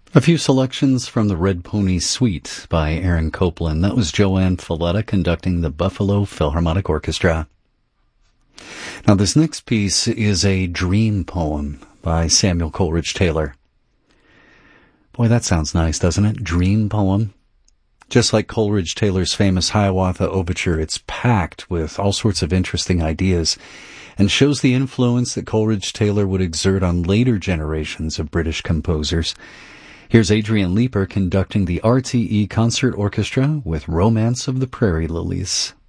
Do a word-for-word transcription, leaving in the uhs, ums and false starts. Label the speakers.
Speaker 1: A few selections from the Red Pony Suite by Aaron Copland. That was Joanne Falletta conducting the Buffalo Philharmonic Orchestra. Now this next piece is a dream poem by Samuel Coleridge Taylor. Boy, that sounds nice, doesn't it? Dream poem. Just like Coleridge Taylor's famous Hiawatha Overture, it's packed with all sorts of interesting ideas and shows the influence that Coleridge Taylor would exert on later generations of British composers. Here's Adrian Leeper conducting the R T E Concert Orchestra with Romance of the Prairie Lilies.